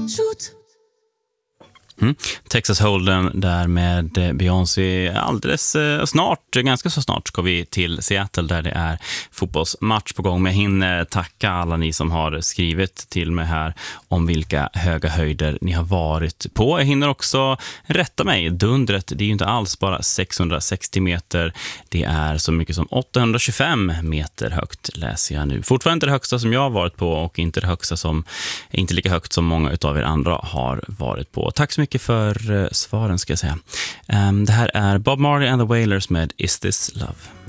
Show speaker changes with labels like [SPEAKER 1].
[SPEAKER 1] Shoot.
[SPEAKER 2] Texas Hold'em där med Beyoncé. Alldeles snart, ganska så snart ska vi till Seattle där det är fotbollsmatch på gång. Men jag hinner tacka alla ni som har skrivit till mig här om vilka höga höjder ni har varit på. Jag hinner också rätta mig. Dundret, det är ju inte alls bara 660 meter. Det är så mycket som 825 meter högt läser jag nu. Fortfarande inte det högsta som jag har varit på och inte det högsta som, inte lika högt som många utav er andra har varit på. Tack så mycket för svaren ska jag säga. Det här är Bob Marley and the Wailers med Is This Love?